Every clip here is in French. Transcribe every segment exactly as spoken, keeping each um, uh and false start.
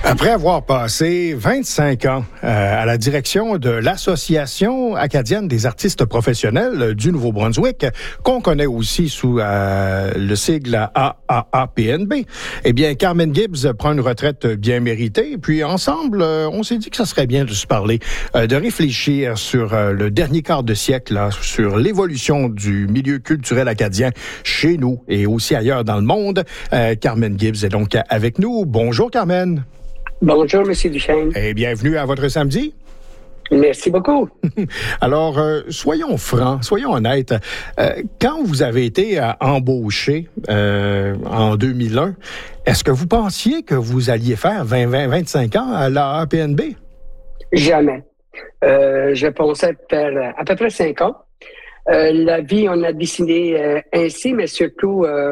Après avoir passé vingt-cinq ans euh, à la direction de l'Association acadienne des artistes professionnels du Nouveau-Brunswick, qu'on connaît aussi sous euh, le sigle A A A P N B, eh bien, Carmen Gibbs prend une retraite bien méritée. Puis ensemble, euh, on s'est dit que ça serait bien de se parler, euh, de réfléchir sur euh, le dernier quart de siècle, là, sur l'évolution du milieu culturel acadien chez nous et aussi ailleurs dans le monde. Euh, Carmen Gibbs est donc avec nous. Bonjour, Carmen. Bonjour, M. Duchesne. Et bienvenue à votre samedi. Merci beaucoup. Alors, euh, soyons francs, soyons honnêtes. Euh, quand vous avez été euh, embauché euh, en deux mille un, est-ce que vous pensiez que vous alliez faire vingt, vingt, vingt-cinq ans à l'A A P N B? Jamais. Euh, je pensais faire à peu près cinq ans. Euh, la vie, on a décidé euh, ainsi, mais surtout... Euh,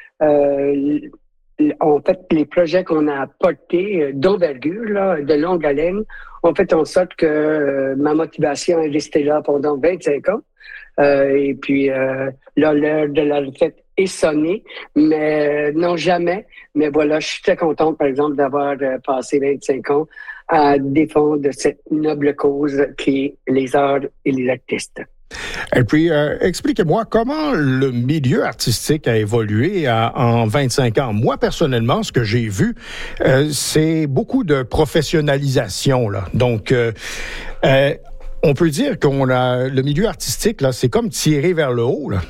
euh, En fait, les projets qu'on a portés d'envergure, là, de longue haleine, ont fait en sorte que euh, ma motivation est restée là pendant vingt-cinq ans. Euh, et puis, euh, là, l'heure de la retraite est sonnée, mais euh, non, jamais. Mais voilà, je suis très contente, par exemple, d'avoir euh, passé vingt-cinq ans à défendre cette noble cause qui est les arts et les artistes. Et puis, euh, expliquez-moi comment le milieu artistique a évolué à, en vingt-cinq ans. Moi, personnellement, ce que j'ai vu, euh, c'est beaucoup de professionnalisation, là. Donc, euh, euh, on peut dire qu'on a le milieu artistique, là, c'est comme tiré vers le haut, là.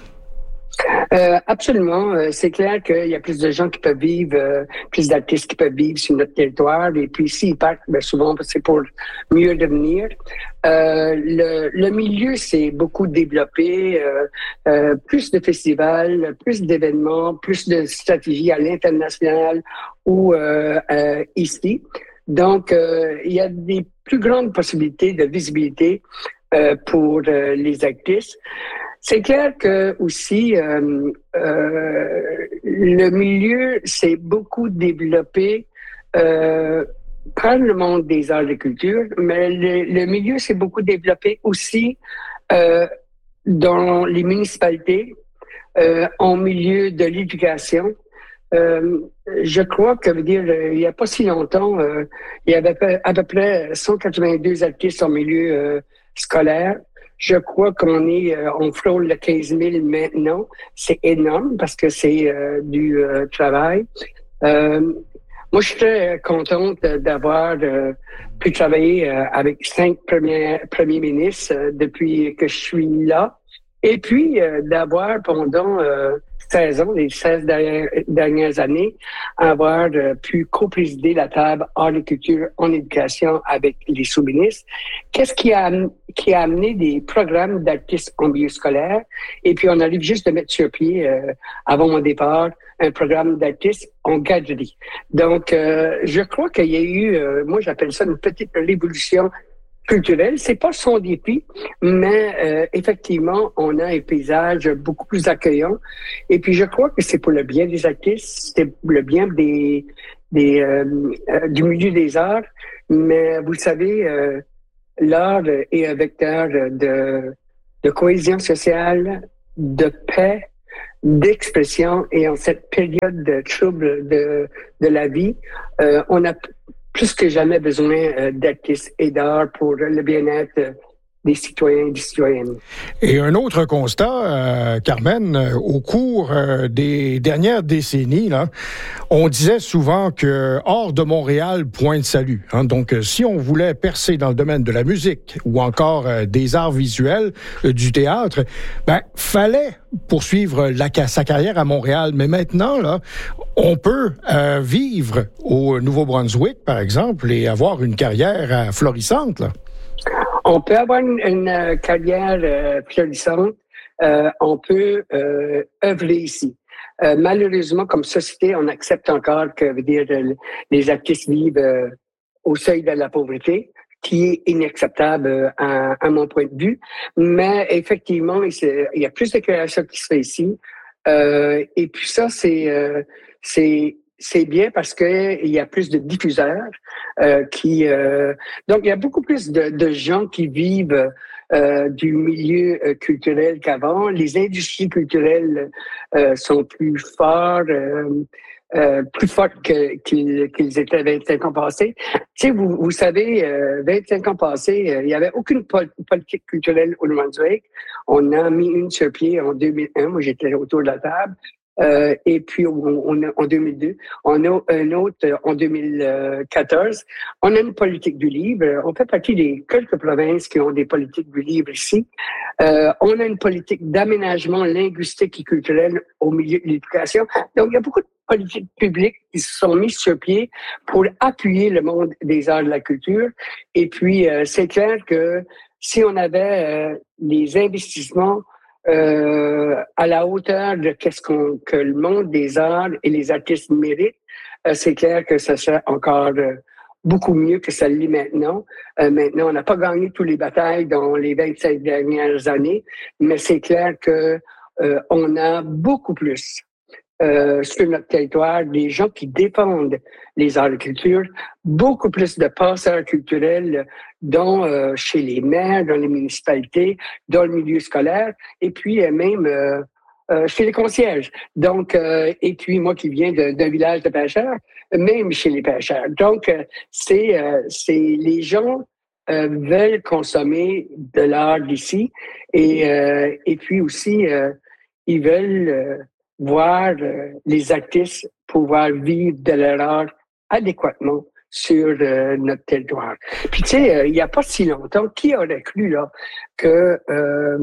Euh, absolument. Euh, c'est clair qu'il y a plus de gens qui peuvent vivre, euh, plus d'artistes qui peuvent vivre sur notre territoire. Et puis, s'ils partent, ben souvent, c'est pour mieux devenir. Euh, le, le milieu s'est beaucoup développé. Euh, euh, plus de festivals, plus d'événements, plus de stratégies à l'international ou euh, euh, ici. Donc, euh, il y a des plus grandes possibilités de visibilité euh, pour euh, les artistes. C'est clair que aussi euh, euh, le milieu s'est beaucoup développé euh, par le monde des arts et culture, mais le, le milieu s'est beaucoup développé aussi euh, dans les municipalités, euh, en milieu de l'éducation. Euh, je crois que, veut dire, il n'y a pas si longtemps, euh, il y avait à peu près cent quatre-vingt-deux artistes en milieu euh, scolaire. Je crois qu'on est, euh, on frôle le quinze mille maintenant. C'est énorme parce que c'est euh, du euh, travail. Euh, moi, je suis très contente d'avoir euh, pu travailler euh, avec cinq premiers, premiers ministres euh, depuis que je suis là. Et puis, euh, d'avoir pendant euh, seize ans, les seize dernières, dernières années, avoir euh, pu co-présider la table art et culture en éducation avec les sous-ministres. Qu'est-ce qui a, qui a amené des programmes d'artistes en milieu scolaire? Et puis, on arrive juste de mettre sur pied, euh, avant mon départ, un programme d'artistes en garderie. Donc, euh, je crois qu'il y a eu, euh, moi j'appelle ça une petite révolution culturel, c'est pas son dépit, mais euh, effectivement, on a un paysage beaucoup plus accueillant. Et puis, je crois que c'est pour le bien des artistes, c'est pour le bien des, des euh, euh, du milieu des arts. Mais vous savez, euh, l'art est un vecteur de, de cohésion sociale, de paix, d'expression. Et en cette période de trouble de, de la vie, euh, on a plus que jamais besoin euh, d'artistes et d'art pour le bien-être euh, des citoyens et des citoyennes. Et un autre constat, euh, Carmen, euh, au cours euh, des dernières décennies, là, on disait souvent que hors de Montréal, point de salut. Hein. Donc, euh, si on voulait percer dans le domaine de la musique ou encore euh, des arts visuels, euh, du théâtre, ben, fallait poursuivre la, sa carrière à Montréal. Mais maintenant, là, on peut euh, vivre au Nouveau-Brunswick, par exemple, et avoir une carrière euh, florissante, là. On peut avoir une, une euh, carrière euh, florissante. Euh, on peut euh, œuvrer ici. Euh, malheureusement, comme société, on accepte encore que, veut dire, les artistes vivent euh, au seuil de la pauvreté, qui est inacceptable euh, à, à mon point de vue. Mais effectivement, il y a plus de création qui se fait ici. Euh, et puis ça, c'est euh, c'est c'est bien parce que il y a plus de diffuseurs euh, qui euh, donc il y a beaucoup plus de, de gens qui vivent euh, du milieu euh, culturel qu'avant. Les industries culturelles euh, sont plus fortes. Euh, euh, plus fortes que, qu'ils, qu'ils étaient vingt-cinq ans passés. Tu sais, vous, vous savez, euh, vingt-cinq ans passés, euh, il n'y avait aucune pol- politique culturelle au Nouveau-Brunswick. On a mis une sur pied en deux mille un. Moi, j'étais autour de la table. Euh, et puis, on, on a, en deux mille deux, on a un autre en deux mille quatorze. On a une politique du livre. On fait partie des quelques provinces qui ont des politiques du livre ici. Euh, on a une politique d'aménagement linguistique et culturel au milieu de l'éducation. Donc, il y a beaucoup de politiques publiques qui se sont mises sur pied pour appuyer le monde des arts et de la culture. Et puis, euh, c'est clair que si on avait euh, les investissements Euh, à la hauteur de qu'est-ce qu'on, que le monde des arts et les artistes méritent, euh, c'est clair que ça serait encore euh, beaucoup mieux que ça l'est maintenant. Euh, maintenant, on n'a pas gagné toutes les batailles dans les vingt-cinq dernières années, mais c'est clair que euh, on a beaucoup plus euh, sur notre territoire des gens qui défendent les arts et la culture, beaucoup plus de passeurs culturels dont euh, chez les maires, dans les municipalités, dans le milieu scolaire, et puis euh, même euh, euh, chez les concierges. Donc, euh, et puis moi qui viens de, d'un village de pêcheurs, même chez les pêcheurs. Donc, euh, c'est, euh, c'est les gens euh, veulent consommer de l'art d'ici, et euh, et puis aussi euh, ils veulent euh, voir euh, les artistes pouvoir vivre de leur art adéquatement sur euh, notre territoire. Puis tu sais, euh, il n'y a pas si longtemps, qui aurait cru là que euh,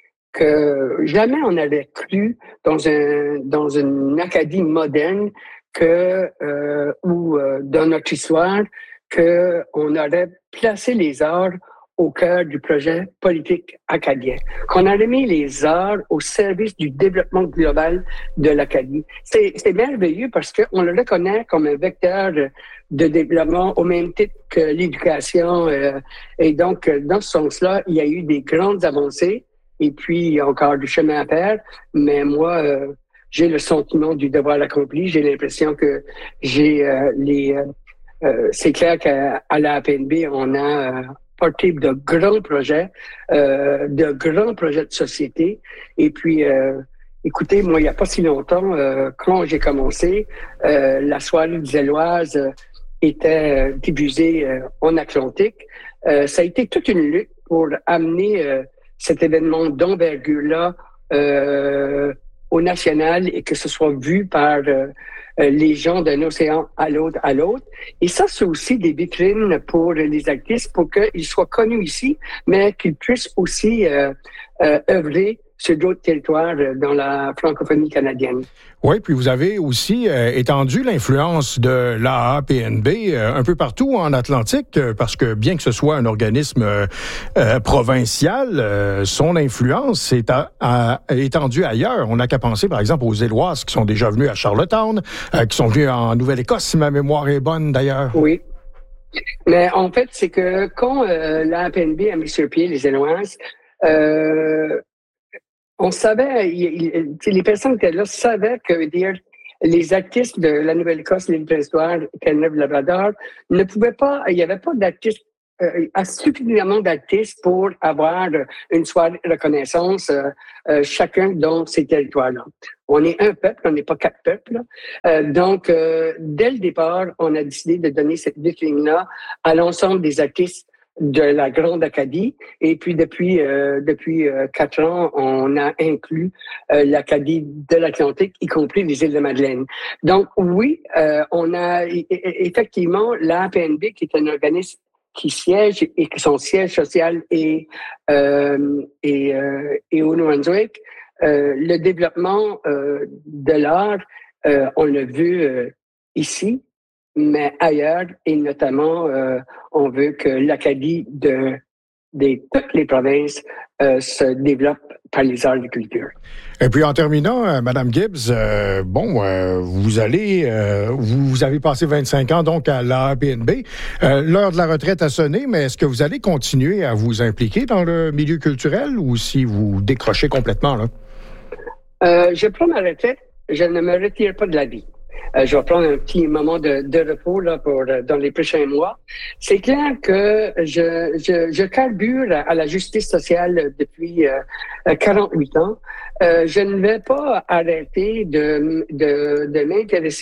que jamais on avait cru dans un dans une académie moderne que euh, ou euh, dans notre histoire que on aurait placé les arts au cœur du projet politique acadien, qu'on aurait mis les arts au service du développement global de l'Acadie. C'est, c'est merveilleux parce qu'on le reconnaît comme un vecteur de, de développement au même titre que l'éducation. Euh, et donc, dans ce sens-là, il y a eu des grandes avancées et puis il y a encore du chemin à faire. Mais moi, euh, j'ai le sentiment du devoir accompli. J'ai l'impression que j'ai euh, les... Euh, euh, c'est clair qu'à à la A P N B, on a... Euh, porter de grands projets, euh, de grands projets de société. Et puis, euh, écoutez, moi, il n'y a pas si longtemps, euh, quand j'ai commencé, euh, la soirée des Éloises euh, était diffusée euh, en Atlantique. Euh, ça a été toute une lutte pour amener euh, cet événement d'envergure-là euh, au national et que ce soit vu par euh, les gens d'un océan à l'autre à l'autre. Et ça, c'est aussi des vitrines pour les artistes pour qu'ils soient connus ici, mais qu'ils puissent aussi euh, euh, œuvrer sur d'autres territoires dans la francophonie canadienne. Oui, puis vous avez aussi euh, étendu l'influence de l'A A P N B euh, un peu partout en Atlantique, euh, parce que bien que ce soit un organisme euh, euh, provincial, euh, son influence est à, à, étendue ailleurs. On n'a qu'à penser, par exemple, aux Éloises qui sont déjà venus à Charlottetown, euh, qui sont venus en Nouvelle-Écosse, si ma mémoire est bonne d'ailleurs. Oui. Mais en fait, c'est que quand euh, l'A A P N B a mis sur pied les Éloises, euh, on savait, il, il, les personnes qui étaient là savaient que dire les artistes de la Nouvelle-Écosse, l'île Prince-Édouard, Terre-Neuve-Labrador ne pouvaient pas, il n'y avait pas d'artistes, euh, suffisamment d'artistes pour avoir une soirée de reconnaissance, euh, euh, chacun dans ces territoires-là. On est un peuple, on n'est pas quatre peuples. Euh, donc, euh, dès le départ, on a décidé de donner cette vitrine-là à l'ensemble des artistes de la Grande Acadie. Et puis, depuis euh, depuis euh, quatre ans, on a inclus euh, l'Acadie de l'Atlantique, y compris les îles de Madeleine. Donc, oui, euh, on a effectivement l'A A P N B, qui est un organisme qui siège et que son siège social est, euh, est, euh, est au Nouveau-Brunswick. Euh, le développement euh, de l'art, euh, on l'a vu euh, ici, mais ailleurs, et notamment, euh, on veut que l'Acadie de, de toutes les provinces euh, se développe par les arts et la culture. Et puis en terminant, euh, Madame Gibbs, euh, bon, euh, vous allez, euh, vous, vous avez passé vingt-cinq ans donc à l'A A P N B. Euh, l'heure de la retraite a sonné, mais est-ce que vous allez continuer à vous impliquer dans le milieu culturel ou si vous décrochez complètement là? Euh, je prends ma retraite. Je ne me retire pas de la vie. Euh, je vais prendre un petit moment de, de repos là pour euh, dans les prochains mois. C'est clair que je, je, je carbure à la justice sociale depuis euh, quarante-huit ans. Euh, je ne vais pas arrêter de, de, de m'intéresser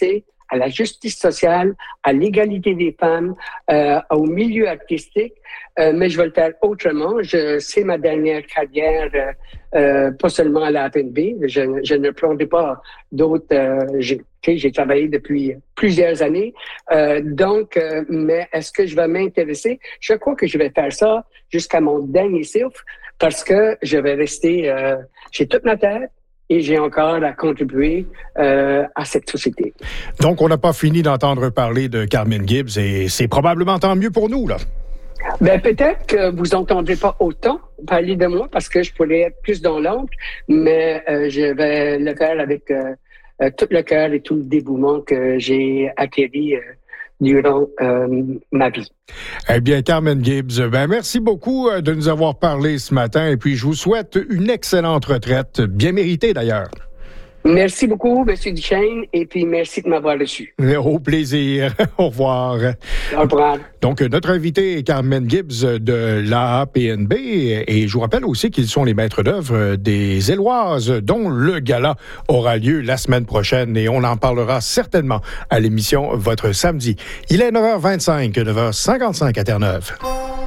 à la justice sociale, à l'égalité des femmes, euh, au milieu artistique, euh, mais je vais le faire autrement. Je, c'est ma dernière carrière, euh, euh, pas seulement à la A P N B. Je, je ne prendrai pas d'autres. Euh, j'ai, okay, j'ai travaillé depuis plusieurs années. Euh, donc, euh, mais est-ce que je vais m'intéresser? Je crois que je vais faire ça jusqu'à mon dernier souffle parce que je vais rester. Euh, j'ai toute ma tête. Et j'ai encore à contribuer euh, à cette société. Donc, on n'a pas fini d'entendre parler de Carmen Gibbs et c'est probablement tant mieux pour nous, là. Ben peut-être que vous n'entendrez pas autant parler de moi parce que je pourrais être plus dans l'ombre, mais euh, je vais le faire avec euh, euh, tout le cœur et tout le dévouement que j'ai acquis euh, durant euh, ma vie. Eh bien, Carmen Gibbs, ben merci beaucoup de nous avoir parlé ce matin et puis je vous souhaite une excellente retraite, bien méritée d'ailleurs. Merci beaucoup, M. Duchesne, et puis merci de m'avoir reçu. Au plaisir. Au revoir. Au revoir. Donc, notre invité est Carmen Gibbs de l'A A P N B et je vous rappelle aussi qu'ils sont les maîtres d'œuvre des Éloises, dont le gala aura lieu la semaine prochaine et on en parlera certainement à l'émission Votre Samedi. Il est neuf heures vingt-cinq, neuf heures cinquante-cinq à Terre-Neuve.